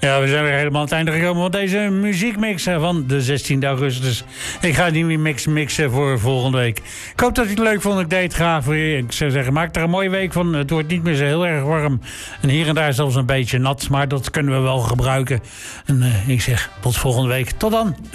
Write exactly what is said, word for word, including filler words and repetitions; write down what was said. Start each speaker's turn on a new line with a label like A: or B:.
A: Ja, we zijn weer helemaal aan het einde gekomen van deze muziekmix van de zestiende augustus. Ik ga die mix mixen voor volgende week. Ik hoop dat u het leuk vond. Ik deed het graag voor je. Ik zou zeggen, maak er een mooie week van. Het wordt niet meer zo heel erg warm. En hier en daar zelfs een beetje nat. Maar dat kunnen we wel gebruiken. En uh, ik zeg, tot volgende week. Tot dan.